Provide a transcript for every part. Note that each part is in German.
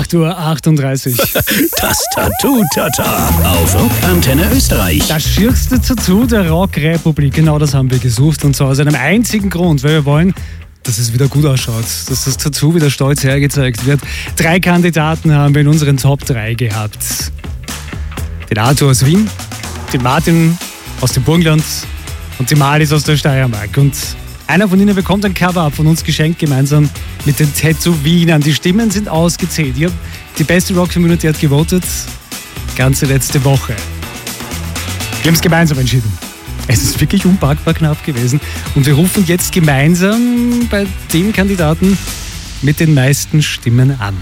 8:38 Uhr. Das Tattoo-Tata auf Rockantenne Österreich. Das schierste Tattoo der Rockrepublik, genau das haben wir gesucht. Und zwar aus einem einzigen Grund, weil wir wollen, dass es wieder gut ausschaut, dass das Tattoo wieder stolz hergezeigt wird. 3 Kandidaten haben wir in unseren Top 3 gehabt. Den Arthur aus Wien, den Martin aus dem Burgenland und die Malis aus der Steiermark. Und einer von ihnen bekommt ein Cover-Up von uns geschenkt, gemeinsam mit den Tätowierern. Die Stimmen sind ausgezählt. Die beste Rock-Community hat gewotet. Ganze letzte Woche. Wir haben es gemeinsam entschieden. Es ist wirklich unpackbar knapp gewesen. Und wir rufen jetzt gemeinsam bei dem Kandidaten mit den meisten Stimmen an.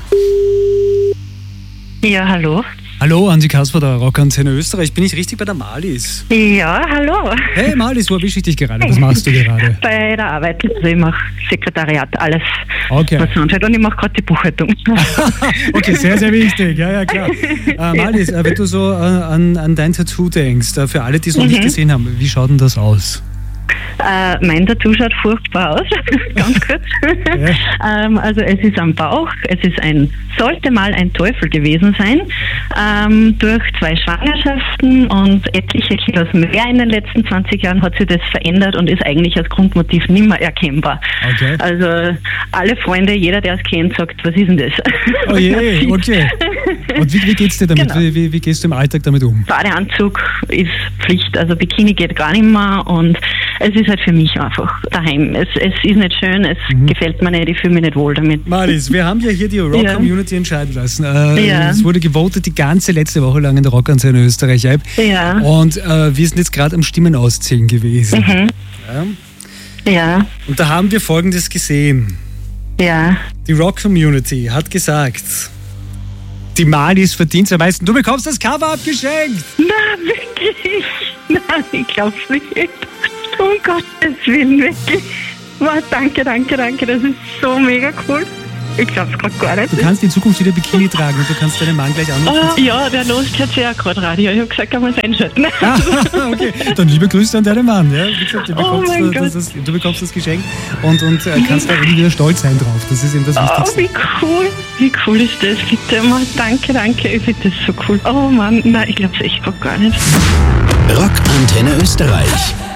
Ja, hallo. Hallo, Andi Kasper, der Rockantenne Österreich. Bin ich richtig bei der Malis? Ja, hallo. Hey Malis, wo erwische ich dich gerade? Was machst du gerade? Bei der Arbeit. Also ich mache Sekretariat, alles, Okay. was anfällt. Und ich mache gerade die Buchhaltung. Okay, sehr, sehr wichtig. Ja, klar. Malis, wenn du so an dein Tattoo denkst, für alle, die es noch nicht gesehen haben, wie schaut denn das aus? Mein Tattoo schaut furchtbar aus, ganz kurz. Ja. Also es ist am Bauch, sollte mal ein Teufel gewesen sein, durch 2 Schwangerschaften und etliche Kilos mehr in den letzten 20 Jahren hat sich das verändert und ist eigentlich als Grundmotiv nicht mehr erkennbar. Okay. Also alle Freunde, jeder, der es kennt, sagt, was ist denn das? Oh je, okay. Und wie geht's dir damit? Genau. Wie gehst du im Alltag damit um? Badeanzug ist Pflicht, also Bikini geht gar nicht mehr und es ist halt für mich einfach daheim. Es ist nicht schön, es gefällt mir nicht, ich fühle mich nicht wohl damit. Malis, wir haben ja hier die Rock-Community entscheiden lassen. Ja. Es wurde gewotet die ganze letzte Woche lang in der Rockantenne Österreich-App. Ja. Und wir sind jetzt gerade am Stimmen auszählen gewesen. Ja. Ja, Und da haben wir Folgendes gesehen. ja. Die Rock-Community hat gesagt, die Malis verdient am meisten. Du bekommst das Cover abgeschenkt. Na, wirklich? Nein, ich glaub's nicht. Um Gottes Willen, wirklich. Wow, danke, das ist so mega cool. Ich glaub's grad gar nicht. Du kannst in Zukunft wieder Bikini tragen und du kannst deinen Mann gleich anrufen. Ja, der lost jetzt ja gerade Radio. Ich hab gesagt, er muss einschalten. Okay, dann liebe Grüße an deinen Mann. Ja? Wie gesagt, du bekommst das Geschenk und kannst da irgendwie wieder stolz sein drauf. Das ist eben das Wichtigste. Wie cool. Wie cool ist das, bitte? Mann, danke. Ich finde das so cool. Oh Mann, nein, ich glaub's echt grad gar nicht. Rockantenne Österreich.